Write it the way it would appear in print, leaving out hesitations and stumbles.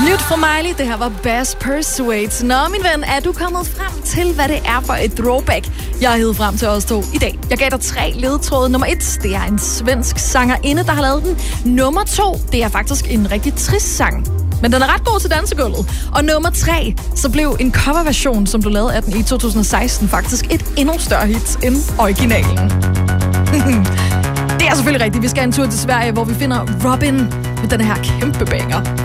Nyt fra Miley, det her var Bass Persuades. Nå, min ven, er du kommet frem til, hvad det er for et throwback, jeg har hedet frem til os to i dag? Jeg gav dig 3 ledetråde. Nummer 1, det er en svensk sangerinde, der har lavet den. Nummer 2, det er faktisk en rigtig trist sang, men den er ret god til dansegulvet. Og nummer 3, så blev en coverversion, som blev lavet af den i 2016, faktisk et endnu større hit end originalen. Det er selvfølgelig rigtigt. Vi skal en tur til Sverige, hvor vi finder Robin med den her kæmpe banger.